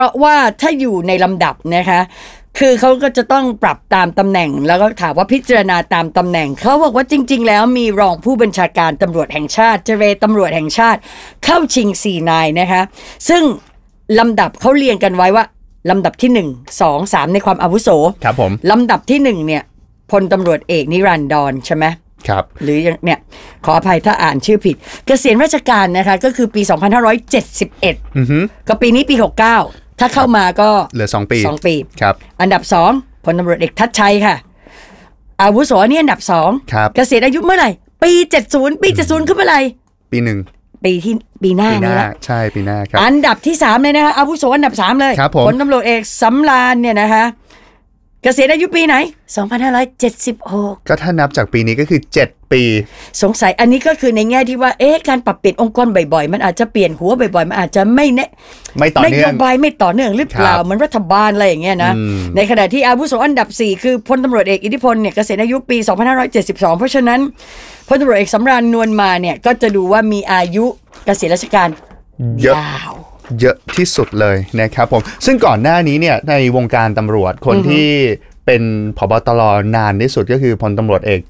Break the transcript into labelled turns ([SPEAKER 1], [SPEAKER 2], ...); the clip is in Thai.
[SPEAKER 1] เพราะว่าถ้าอยู่ในลำดับนะคะคือเขาก็จะต้องปรับตามตำแหน่งแล้วก็ถามว่าพิจารณาตามตำแหน่งเขาบอกว่าจริงๆแล้วมีรองผู้บัญชาการตำรวจแห่งชาติเจรตำรวจแห่งชาติเข้าชิง4นายนะคะซึ่งลำดับเขาเรียงกันไว้ว่าลำดับที่1 2 3ในความอาวุโส
[SPEAKER 2] ครับผม
[SPEAKER 1] ลำดับที่1เนี่ยพลตำรวจเอกนิรันดรใช่ไหม
[SPEAKER 2] ครับ
[SPEAKER 1] หรือเนี่ยขออภัยถ้าอ่านชื่อผิดเกษียณราชการนะคะก็คือปี2571ก็ปีนี้ปี69ถ้าเข้ามาก็
[SPEAKER 2] เหลือ2 ปี
[SPEAKER 1] ครับอันดับ2พลตำรวจเอกทัชชัยค่ะอาวุโสนี่อันดับ2
[SPEAKER 2] ครับ
[SPEAKER 1] เกษียณอายุเมื่อไหร่ปี70ปี70ขึ้นเมื่อไหร่ปีหน้านี่แหละ
[SPEAKER 2] ใช่ปีหน้าครับ
[SPEAKER 1] อันดับที่3เลยนะคะอาวุโสอันดับ3เลยพลตำรวจเอกสำราญเนี่ยนะคะเกษียณอายุปีไหน2576
[SPEAKER 2] ก็ถ้านับจากปีนี้ก็คือ7 ปี
[SPEAKER 1] สงสัยอันนี้ก็คือในแง่ที่ว่าการปรับเปลี่ยนองค์กรบ่อยๆมันอาจจะเปลี่ยนหัวบ่อยๆมันอาจจะไม่
[SPEAKER 2] ต่อเนื่อง
[SPEAKER 1] นโยบายไม่ต่อเนื่องหรือเปล่าเหมือนรัฐบาลอะไรอย่างเงี้ยนะในขณะที่อาวุโสอันดับ4คือพลตำรวจเอกอิทธิพลเนี่ยเกษียณอายุปี2572เพราะฉะนั้นพลตำรวจเอกสำราญนวลมาเนี่ยก็จะดูว่ามีอายุเกษียณราชการยาว
[SPEAKER 2] เยอะที่สุดเลยนะครับผมซึ่งก่อนหน้านี้เนี่ยในวงการตำรวจคนที่เป็นผบ.ตร.นานที่สุดก็คือพลตำรวจเอก